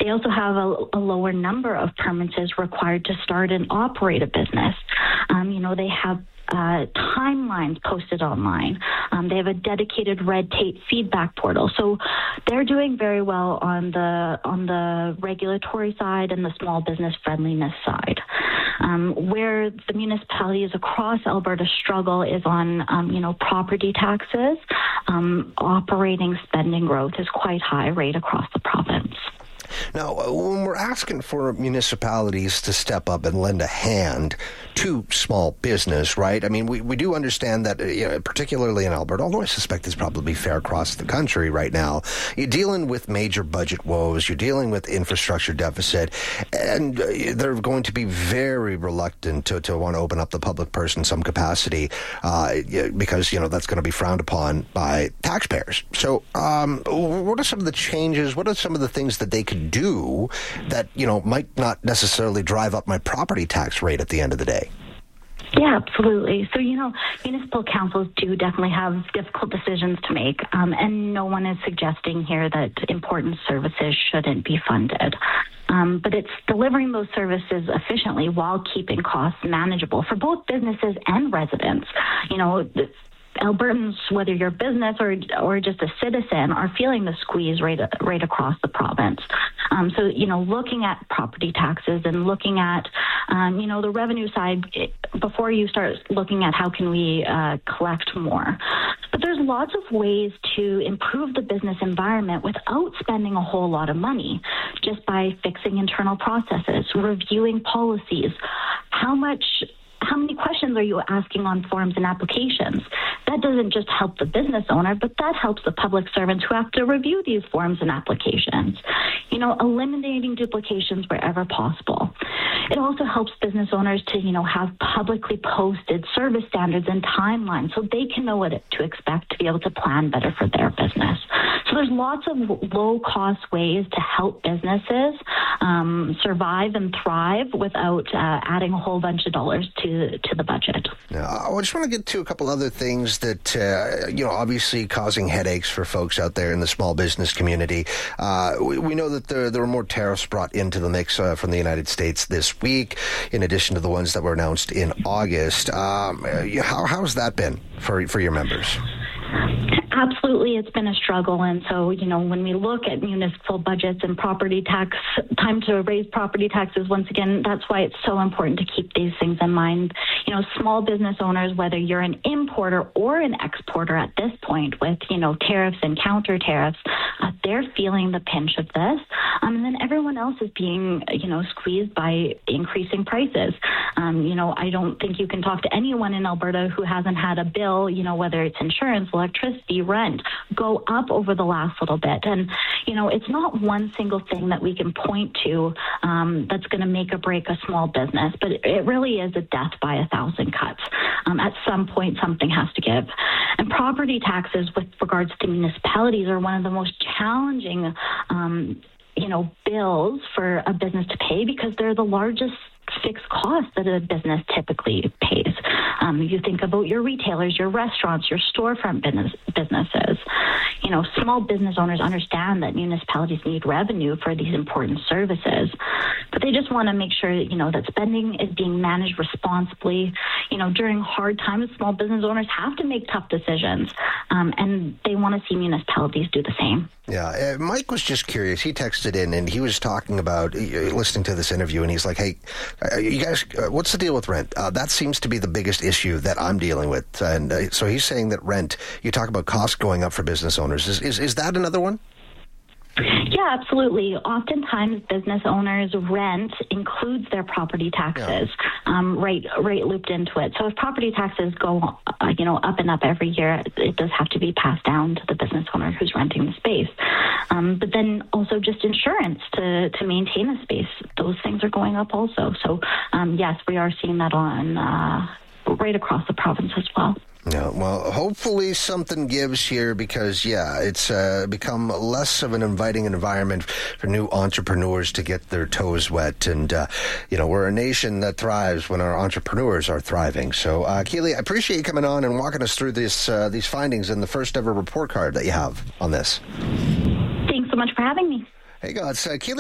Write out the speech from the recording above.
They also have a lower number of permits required to start and operate a business. They have timelines posted online. They have a dedicated red tape feedback portal. So they're doing very well on the regulatory side and the small business friendliness side. Where the municipalities across Alberta struggle is on, property taxes. Operating spending growth is quite high right across the province. Now, when we're asking for municipalities to step up and lend a hand to small business, right? I mean, we do understand that, particularly in Alberta, although I suspect it's probably fair across the country right now, you're dealing with major budget woes, you're dealing with infrastructure deficit, and they're going to be very reluctant to want to open up the public purse in some capacity because, that's going to be frowned upon by taxpayers. So what are some of the changes? What are some of the things that they could do that, might not necessarily drive up my property tax rate at the end of the day? Yeah, absolutely. So, municipal councils do definitely have difficult decisions to make, and no one is suggesting here that important services shouldn't be funded. But it's delivering those services efficiently while keeping costs manageable for both businesses and residents. Albertans, whether you're a business or just a citizen, are feeling the squeeze right across the province. So, looking at property taxes and looking at, the revenue side before you start looking at how can we collect more. But there's lots of ways to improve the business environment without spending a whole lot of money, just by fixing internal processes, reviewing policies. How many questions are you asking on forms and applications? That doesn't just help the business owner, but that helps the public servants who have to review these forms and applications. Eliminating duplications wherever possible. It also helps business owners to, have publicly posted service standards and timelines so they can know what to expect to be able to plan better for their business. So there's lots of low-cost ways to help businesses survive and thrive without adding a whole bunch of dollars to the budget. Now, I just want to get to a couple other things that, obviously causing headaches for folks out there in the small business community. We know that there were more tariffs brought into the mix from the United States this week, in addition to the ones that were announced in August. How's that been for your members? Absolutely, it's been a struggle. And so, when we look at municipal budgets and property tax, time to raise property taxes, once again, that's why it's so important to keep these things in mind. Small business owners, whether you're an importer or an exporter at this point with, tariffs and counter tariffs, they're feeling the pinch of this. And then everyone else is being, squeezed by increasing prices. I don't think you can talk to anyone in Alberta who hasn't had a bill, whether it's insurance, electricity, rent, go up over the last little bit. And, it's not one single thing that we can point to that's going to make or break a small business, but it really is a death by 1,000 cuts. At some point, something has to give. And property taxes with regards to municipalities are one of the most challenging bills for a business to pay because they're the largest fixed costs that a business typically pays. You think about your retailers, your restaurants, your storefront businesses. Small business owners understand that municipalities need revenue for these important services, but they just want to make sure that spending is being managed responsibly. During hard times, small business owners have to make tough decisions, and they want to see municipalities do the same. Yeah, Mike was just curious. He texted in and he was talking about listening to this interview, and he's like, "Hey, you guys, what's the deal with rent? That seems to be the biggest issue that I'm dealing with." And so he's saying that rent. You talk about costs going up for business owners. Is that another one? Yeah, absolutely. Oftentimes, business owners' rent includes their property taxes, right looped into it. So if property taxes go, up and up every year, it does have to be passed down to the business owner who's renting the space. But then also just insurance to maintain a space. Those things are going up also. So yes, we are seeing that on right across the province as well. Yeah, well, hopefully something gives here because, it's become less of an inviting environment for new entrepreneurs to get their toes wet. And, we're a nation that thrives when our entrepreneurs are thriving. So, Keely, I appreciate you coming on and walking us through these findings and the first ever report card that you have on this. Thanks so much for having me. Hey, God, it's Keely.